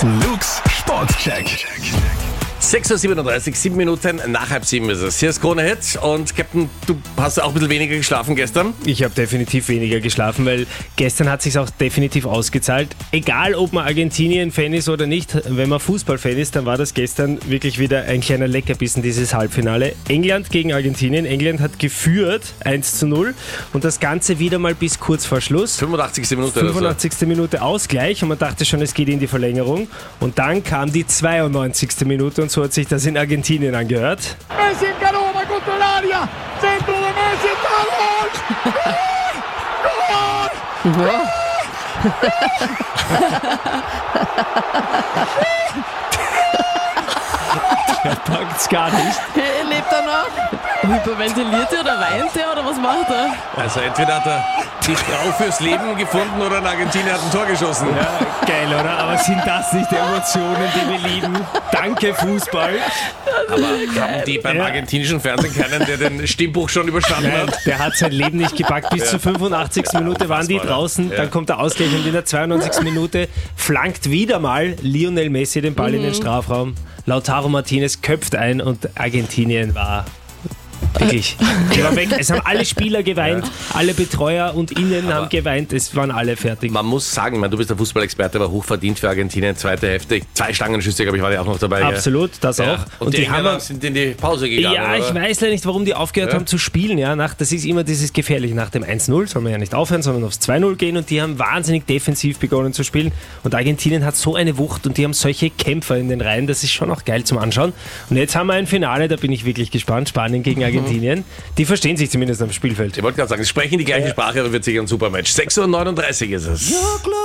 Luke's Sportcheck. 6.37 Uhr, 7 Minuten nach 6:30 ist es. Hier ist Krone Hit und Captain, du hast auch ein bisschen weniger geschlafen gestern? Ich habe definitiv weniger geschlafen, weil gestern hat es sich auch definitiv ausgezahlt. Egal, ob man Argentinien-Fan ist oder nicht, wenn man Fußballfan ist, dann war das gestern wirklich wieder ein kleiner Leckerbissen, dieses Halbfinale. England gegen Argentinien. England hat geführt 1:0 und das Ganze wieder mal bis kurz vor Schluss. 85. Minute 85. Minute Ausgleich und man dachte schon, es geht in die Verlängerung. Und dann kam die 92. Minute und so hat sich das in Argentinien angehört. Messi in Canova contro l'area, centro di Messi, Er packt's gar nicht. Lebt er noch? Hyperventiliert er oder weint er oder was macht er? Also entweder hat er die Frau fürs Leben gefunden oder ein Argentinier hat ein Tor geschossen. Ja, geil, oder? Aber sind das nicht Emotionen, die wir lieben? Danke, Fußball. Aber haben die beim argentinischen Fernsehen keinen, der den Stimmbruch schon überstanden Nein, hat? der hat sein Leben nicht gepackt. Bis zur 85. Minute waren die draußen. Dann kommt der Ausgleich und in der 92. Minute flankt wieder mal Lionel Messi den Ball in den Strafraum. Lautaro Martinez köpft ein und Argentinien war wirklich, die war weg. Es haben alle Spieler geweint, alle Betreuer und Innen haben geweint, es waren alle fertig. Man muss sagen, du bist der Fußballexperte, aber hochverdient für Argentinien, zweite Hälfte. 2 Stangenschüsse, glaube ich, waren ja auch noch dabei. Absolut, das Ja. auch. Und die Engländer sind in die Pause gegangen. Ja, oder? ich weiß ja nicht, warum die aufgehört haben zu spielen. Ja, das ist immer dieses Gefährliche. Nach dem 1:0 soll man ja nicht aufhören, sondern aufs 2:0 gehen und die haben wahnsinnig defensiv begonnen zu spielen. Und Argentinien hat so eine Wucht und die haben solche Kämpfer in den Reihen, das ist schon auch geil zum Anschauen. Und jetzt haben wir ein Finale, da bin ich wirklich gespannt. Spanien gegen Argentinien. Die verstehen sich zumindest am Spielfeld. Ich wollte gerade sagen, sie sprechen die gleiche Sprache, aber wird sicher ein super Match. 6.39 Uhr ist es.